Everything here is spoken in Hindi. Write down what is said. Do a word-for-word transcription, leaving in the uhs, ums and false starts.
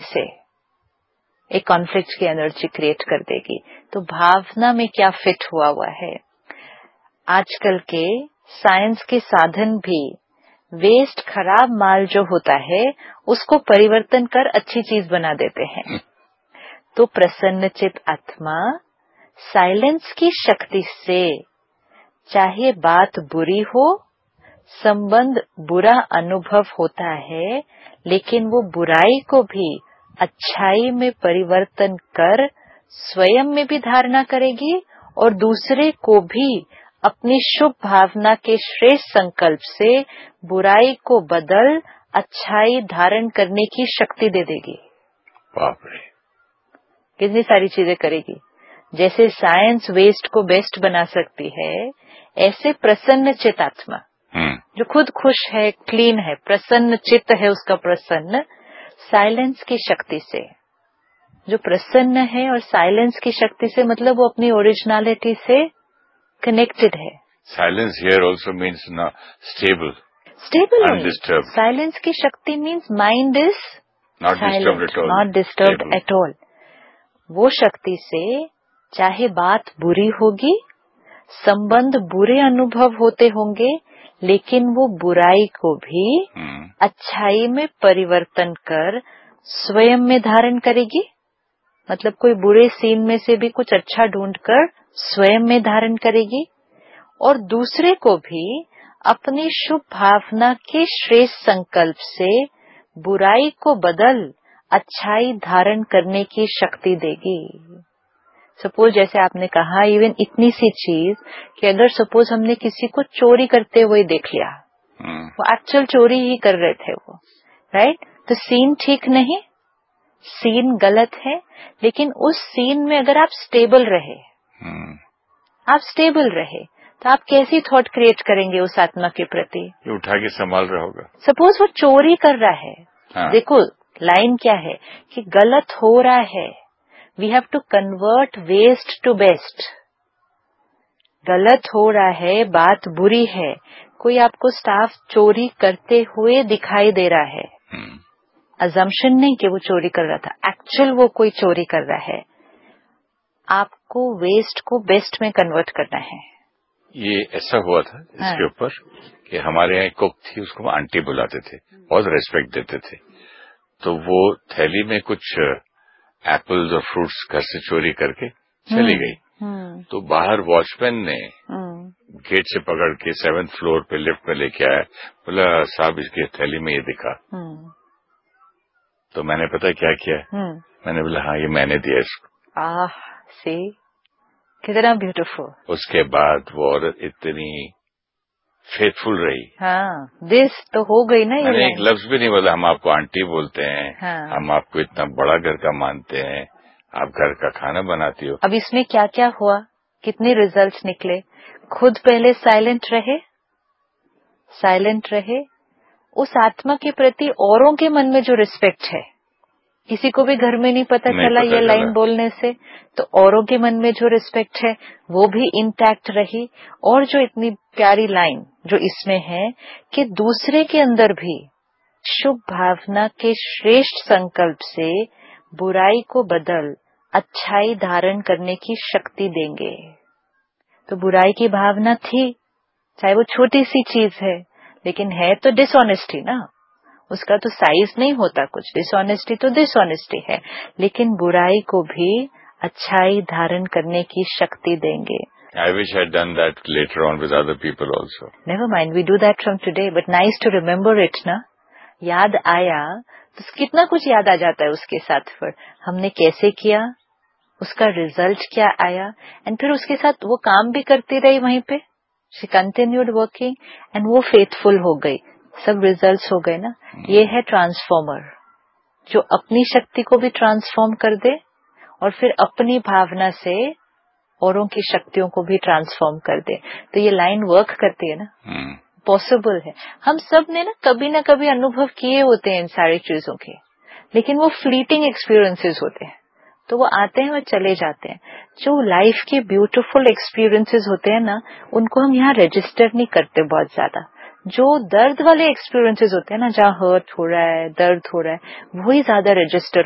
से एक कॉन्फ्लिक्ट की एनर्जी क्रिएट कर देगी। तो भावना में क्या फिट हुआ हुआ है। आजकल के साइंस के साधन भी वेस्ट, खराब माल जो होता है उसको परिवर्तन कर अच्छी चीज बना देते हैं। तो प्रसन्नचित आत्मा साइलेंस की शक्ति से, चाहे बात बुरी हो, संबंध बुरा अनुभव होता है, लेकिन वो बुराई को भी अच्छाई में परिवर्तन कर स्वयं में भी धारणा करेगी और दूसरे को भी अपनी शुभ भावना के श्रेष्ठ संकल्प से बुराई को बदल अच्छाई धारण करने की शक्ति दे देगी। बाप रे, कितनी सारी चीजें करेगी। जैसे साइंस वेस्ट को बेस्ट बना सकती है, ऐसे प्रसन्न चित आत्मा जो खुद खुश है, क्लीन है, प्रसन्न चित्त है उसका, प्रसन्न साइलेंस की शक्ति से, जो प्रसन्न है और साइलेंस की शक्ति से मतलब वो अपनी ओरिजिनलिटी से कनेक्टेड है। साइलेंस हियर आल्सो मींस ना स्टेबल, स्टेबल, अनडिस्टर्ब्ड। साइलेंस की शक्ति means mind is not disturbed at all, not disturbed at all. वो शक्ति से चाहे बात बुरी होगी, संबंध बुरे अनुभव होते होंगे, लेकिन वो बुराई को भी hmm. अच्छाई में परिवर्तन कर स्वयं में धारण करेगी। मतलब कोई बुरे सीन में से भी कुछ अच्छा ढूंढकर स्वयं में धारण करेगी और दूसरे को भी अपनी शुभ भावना के श्रेष्ठ संकल्प से बुराई को बदल अच्छाई धारण करने की शक्ति देगी। सपोज जैसे आपने कहा, इवन इतनी सी चीज कि अगर सपोज हमने किसी को चोरी करते हुए देख लिया, hmm. वो एक्चुअल चोरी ही कर रहे थे वो, राइट? तो सीन ठीक नहीं, सीन गलत है, लेकिन उस सीन में अगर आप स्टेबल रहे, hmm. आप स्टेबल रहे, तो आप कैसी थॉट क्रिएट करेंगे उस आत्मा के प्रति? ये उठा के संभाल रहा होगा। सपोज वो चोरी कर रहा है, हाँ. देखो लाइन क्या है कि गलत हो रहा है, we have to convert waste to best. गलत हो रहा है, बात बुरी है, कोई आपको स्टाफ चोरी करते हुए दिखाई दे रहा है, अजम्पशन नहीं कि वो चोरी कर रहा था, एक्चुअल वो कोई चोरी कर रहा है, आपको वेस्ट को बेस्ट में कन्वर्ट करना है। ये ऐसा हुआ था इसके ऊपर हाँ. कि हमारे यहाँ कुक थी, उसको आंटी बुलाते थे, बहुत रेस्पेक्ट देते थे। तो वो थैली में कुछ एप्पल्स और फ्रूट्स घर से चोरी करके चली गई। तो बाहर वॉचमैन ने गेट से पकड़ के सेवेंथ फ्लोर पे लिफ्ट में लेके आया, बोला साहब इसकी थैली में ये दिखा। तो मैंने पता क्या किया, मैंने बोला हाँ ये मैंने दिया इसको। आह सी कितना ब्यूटीफुल। उसके बाद वो औरत इतनी फेथफुल रही। हाँ, दिस तो हो गई ना। मैंने एक लफ्ज भी नहीं बोला, हम आपको आंटी बोलते हैं, हाँ. हम आपको इतना बड़ा घर का मानते हैं, आप घर का खाना बनाती हो। अब इसमें क्या क्या हुआ, कितने रिजल्ट्स निकले। खुद पहले साइलेंट रहे, साइलेंट रहे, उस आत्मा के प्रति औरों के मन में जो रिस्पेक्ट है, किसी को भी घर में नहीं पता नहीं चला पता ये लाइन बोलने से, तो औरों के मन में जो रिस्पेक्ट है वो भी इंटैक्ट रही। और जो इतनी प्यारी लाइन जो इसमें है कि दूसरे के अंदर भी शुभ भावना के श्रेष्ठ संकल्प से बुराई को बदल अच्छाई धारण करने की शक्ति देंगे। तो बुराई की भावना थी, चाहे वो छोटी सी चीज है, लेकिन है तो डिसऑनेस्टी ना, उसका तो साइज नहीं होता कुछ, डिसऑनेस्टी तो डिसऑनेस्टी है, लेकिन बुराई को भी अच्छाई धारण करने की शक्ति देंगे। I wish I had done that later on with other people also. Never mind, we do that from today, but nice to remember it ना। याद आया तो कितना कुछ याद आ जाता है उसके साथ, पर हमने कैसे किया, उसका रिजल्ट क्या आया, एंड फिर उसके साथ वो काम भी करती रही वहीं पे, शी कंटिन्यूड वर्किंग एंड वो फेथफुल हो गई, सब रिजल्ट्स हो गए ना। hmm. ये है ट्रांसफॉर्मर, जो अपनी शक्ति को भी ट्रांसफॉर्म कर दे और फिर अपनी भावना से औरों की शक्तियों को भी ट्रांसफॉर्म कर दे। तो ये लाइन वर्क करती है ना, पॉसिबल hmm. है। हम सब ने ना कभी ना कभी अनुभव किए होते हैं इन सारी चीजों के, लेकिन वो फ्लीटिंग एक्सपीरियंसेस होते हैं, तो वो आते हैं और चले जाते हैं। जो लाइफ के ब्यूटीफुल एक्सपीरियंसेस होते हैं ना, उनको हम यहाँ रजिस्टर नहीं करते बहुत ज्यादा। जो दर्द वाले एक्सपीरियंसेस होते हैं ना, जहाँ हर्ट हो रहा है, दर्द हो रहा है, वही ज्यादा रजिस्टर